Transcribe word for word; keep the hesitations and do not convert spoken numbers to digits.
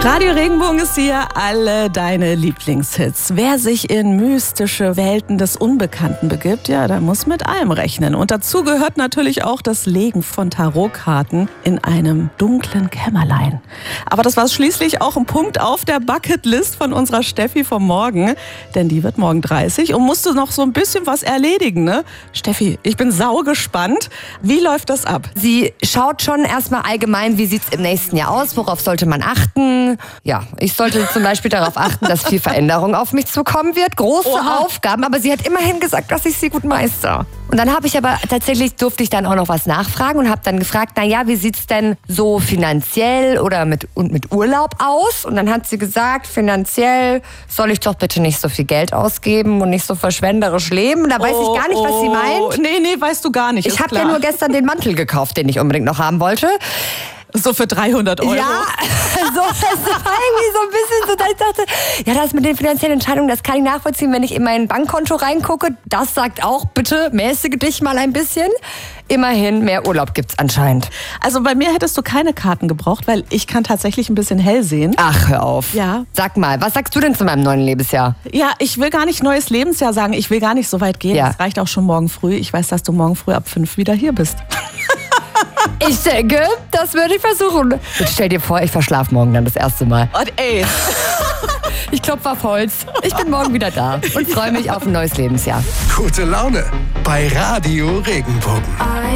Radio Regenbogen ist hier, alle deine Lieblingshits. Wer sich in mystische Welten des Unbekannten begibt, ja, der muss mit allem rechnen. Und dazu gehört natürlich auch das Legen von Tarotkarten in einem dunklen Kämmerlein. Aber das war schließlich auch ein Punkt auf der Bucketlist von unserer Steffi vom Morgen. Denn die wird morgen dreißig und musste noch so ein bisschen was erledigen, ne? Steffi, ich bin sau gespannt. Wie läuft das ab? Sie schaut schon erstmal allgemein, wie sieht's im nächsten Jahr aus, worauf sollte man achten. Ja, ich sollte zum Beispiel darauf achten, dass viel Veränderung auf mich zukommen wird. Große Oha. Aufgaben, aber sie hat immerhin gesagt, dass ich sie gut meister. Und dann habe ich aber tatsächlich, durfte ich dann auch noch was nachfragen und habe dann gefragt, na ja, wie sieht's denn so finanziell oder mit, und mit Urlaub aus? Und dann hat sie gesagt, finanziell soll ich doch bitte nicht so viel Geld ausgeben und nicht so verschwenderisch leben. Da weiß ich gar nicht, was sie meint. Nee, nee, weißt du gar nicht. Ich habe ja nur gestern den Mantel gekauft, den ich unbedingt noch haben wollte. So für dreihundert Euro? Ja, so, das war irgendwie so ein bisschen so, dass ich dachte, ja, das mit den finanziellen Entscheidungen, das kann ich nachvollziehen, wenn ich in mein Bankkonto reingucke. Das sagt auch, bitte mäßige dich mal ein bisschen. Immerhin, mehr Urlaub gibt's anscheinend. Also bei mir hättest du keine Karten gebraucht, weil ich kann tatsächlich ein bisschen hell sehen. Ach, hör auf. Ja. Sag mal, was sagst du denn zu meinem neuen Lebensjahr? Ja, ich will gar nicht neues Lebensjahr sagen. Ich will gar nicht so weit gehen. Ja. Es reicht auch schon morgen früh. Ich weiß, dass du morgen früh ab fünf wieder hier bist. Ich denke, das würde ich versuchen. Jetzt stell dir vor, ich verschlafe morgen dann das erste Mal. Und ey. Ich klopfe auf Holz. Ich bin morgen wieder da und freue mich auf ein neues Lebensjahr. Gute Laune bei Radio Regenbogen.